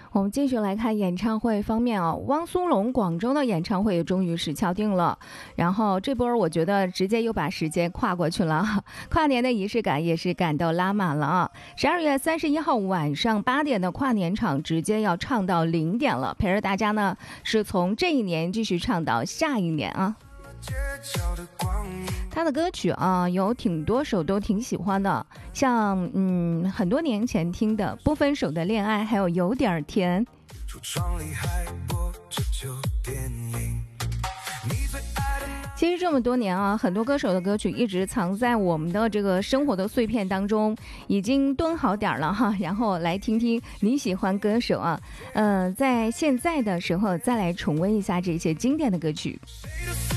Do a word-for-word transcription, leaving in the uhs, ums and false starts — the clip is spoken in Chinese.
我们继续来看演唱会方面啊，汪苏泷广州的演唱会终于是敲定了，然后这波我觉得直接又把时间跨过去了，跨年的仪式感也是赶到拉满了啊！十二月三十一号晚上八点的跨年场直接要唱到零点了，陪着大家呢是从这一年继续唱到下一年啊。他的歌曲啊，有挺多首都挺喜欢的，像嗯很多年前听的《不分手的恋爱》，还有《有点甜》。其实这么多年啊，很多歌手的歌曲一直藏在我们的这个生活的碎片当中，已经蹲好点了哈。然后来听听你喜欢歌手啊，呃，在现在的时候再来重温一下这些经典的歌曲。